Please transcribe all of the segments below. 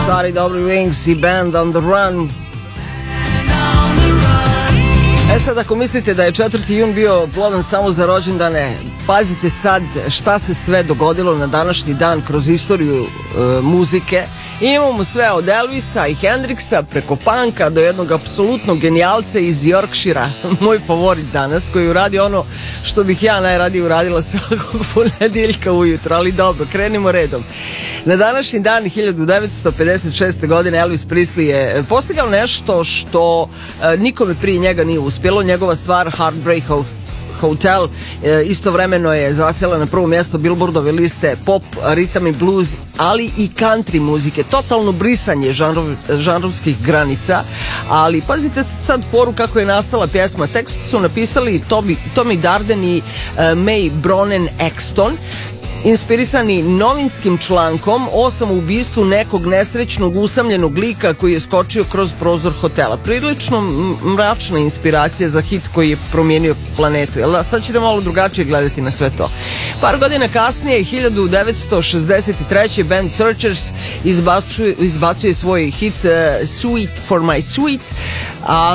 Stari dobri Wings i Band on the Run. Sad ako mislite da je 4. jun bio plodan samo za rođendane, pazite sad šta se sve dogodilo na današnji dan kroz istoriju muzike. Imamo sve od Elvisa i Hendrixa preko punka do jednog apsolutnog genijalca iz Yorkshira, moj favorit danas, koji uradi ono što bih ja najradije uradila svakog ponedeljka ujutro, ali dobro, krenimo redom. Na današnji dan 1956. godine Elvis Presley je postigao nešto što nikome prije njega nije uspjelo. Njegova stvar Heartbreak Hotel istovremeno je zasjela na prvo mjesto Billboardove liste pop, ritam i blues, ali i country muzike. Totalno brisanje žanrovskih granica, ali pazite sad foru kako je nastala pjesma. Tekst su napisali Tommy Darden i May Bronen Exton, inspirisani novinskim člankom o samoubistvu nekog nesrećnog usamljenog lika koji je skočio kroz prozor hotela. Prilično mračna inspiracija za hit koji je promijenio planetu. Jel da? Sad ćete malo drugačije gledati na sve to. Par godina kasnije, 1963. band Searchers izbacuje svoj hit Sweet for my sweet, a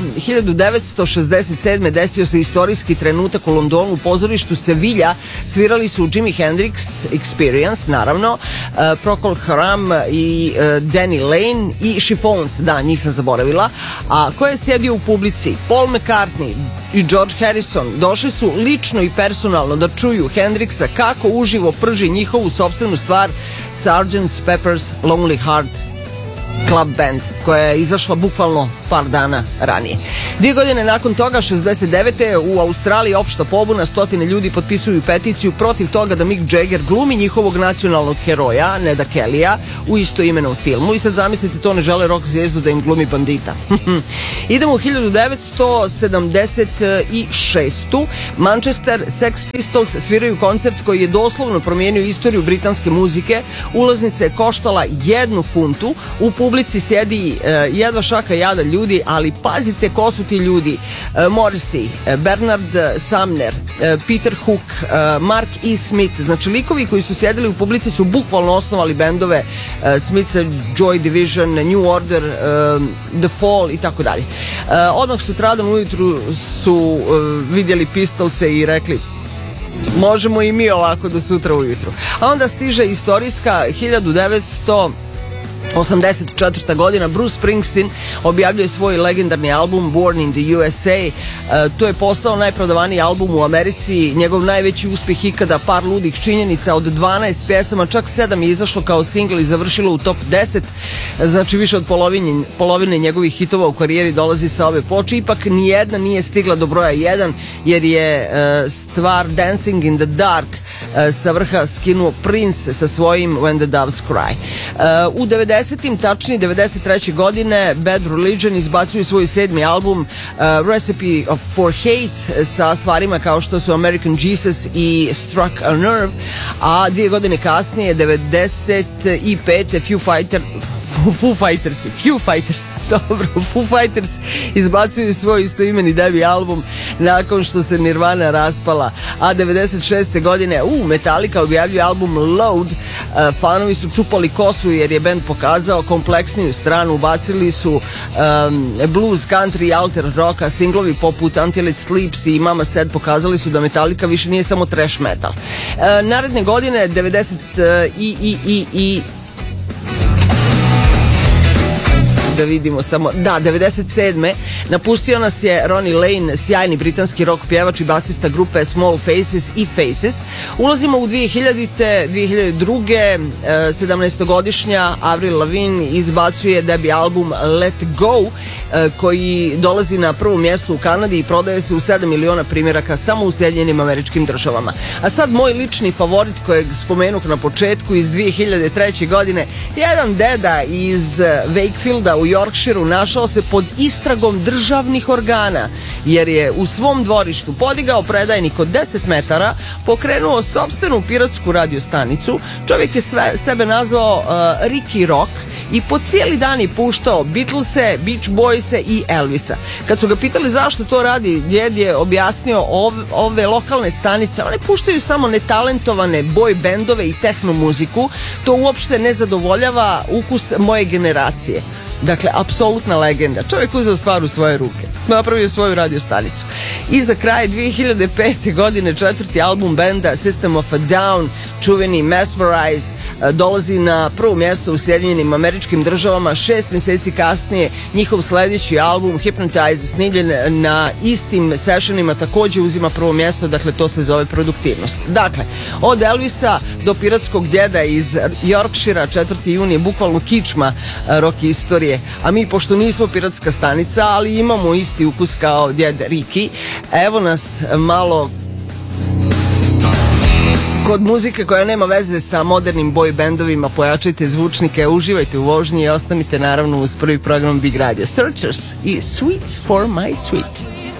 1967. desio se istorijski trenutak u Londonu. U pozorištu Sevilja svirali su Jimi Hendrix Experience, naravno, Procol Harum i Danny Lane i Chiffons, da, njih sam zaboravila. A ko je sjedio u publici? Paul McCartney i George Harrison došli su lično i personalno da čuju Hendrixa kako uživo prži njihovu sopstvenu stvar Sgt. Pepper's Lonely Heart Club Band, koja je izašla bukvalno par dana ranije. 2 godine nakon toga, 69. u Australiji opšta pobuna, stotine ljudi potpisuju peticiju protiv toga da Mick Jagger glumi njihovog nacionalnog heroja, Neda Kellya, u istoimenom filmu. I sad zamislite, to ne žele rock zvijezdu da im glumi bandita. Idemo u 1976. Manchester Sex Pistols sviraju koncert koji je doslovno promijenio istoriju britanske muzike. Ulaznica je koštala 1 funtu, u publici sjedi jedva šaka jada ljudi, ali pazite ko su ti ljudi. Morrissey, Bernard Sumner, Peter Hook, Mark E. Smith, znači likovi koji su sjedili u publici su bukvalno osnovali bendove Smiths, Joy Division, New Order, The Fall i tako dalje. Odmah sutradan ujutru su vidjeli Pistolse i rekli možemo i mi ovako do sutra ujutru. A onda stiže istorijska 1984. godina. Bruce Springsteen objavljuje svoj legendarni album Born in the USA. To je postao najprodavaniji album u Americi, njegov najveći uspjeh ikada, par ludih činjenica, od 12 pjesama čak 7 je izašlo kao singl i završilo u top 10, znači više od polovine njegovih hitova u karijeri dolazi sa ove ploče. Ipak nijedna nije stigla do broja 1 jer je stvar Dancing in the Dark sa vrha skinuo Prince sa svojim When the Doves Cry. U 90-im, tačnije 93. godine, Bad Religion izbacuju svoj 7. album Recipe for Hate sa stvarima kao što su American Jesus i Struck a Nerve, a 2 godine kasnije, 95. Foo Fighters izbacuju svoj istoimeni debi album nakon što se Nirvana raspala, a 96. godine Metallica objavljuje album Load. Fanovi su čupali kosu jer je band pokazao kompleksniju stranu, ubacili su blues, country i alter rocka, singlovi poput Until It Sleeps i Mama Said pokazali su da Metallica više nije samo trash metal. Naredne godine 97. napustio nas je Ronnie Lane, sjajni britanski rock pjevač i basista grupe Small Faces i Faces. Ulazimo u 2002. 17-godišnja Avril Lavigne izbacuje debi album Let Go, koji dolazi na prvo mjesto u Kanadi i prodaje se u 7 miliona primjeraka samo u Sjedinjenim Američkim Državama. A sad moj lični favorit kojeg spomenuh na početku, iz 2003. godine. Jedan deda iz Wakefielda u Yorkshireu našao se pod istragom državnih organa jer je u svom dvorištu podigao predajnik od 10 metara, pokrenuo sopstvenu piratsku radiostanicu. Čovjek je sebe nazvao Ricky Rock i po cijeli dan je puštao Beatlese, Beach Boyse i Elvisa. Kad su ga pitali zašto to radi, djed je objasnio ove lokalne stanice, one puštaju samo netalentovane boy bendove i tehno muziku, to uopšte ne zadovoljava ukus moje generacije. Dakle, apsolutna legenda. Čovjek uzeo stvar u svoje ruke. Napravio svoju radio stanicu. I za kraj 2005. godine 4. album benda System of a Down, čuveni Mesmerize, dolazi na prvo mjesto u Sjedinjenim Američkim Državama. 6 mjeseci kasnije njihov sljedeći album Hypnotize, snimljen na istim sessionima, također uzima prvo mjesto. Dakle, to se zove produktivnost. Dakle, od Elvisa do piratskog djeda iz Yorkshira, 4. jun je bukvalno kičma rock istorije. A mi, pošto nismo piratska stanica, ali imamo isti ukus kao djed Riki, evo nas malo kod muzike koja nema veze sa modernim boy bendovima. Pojačajte zvučnike, uživajte u vožnji i ostanite naravno uz prvi program Big Radio. Searchers i Sweets for my sweet.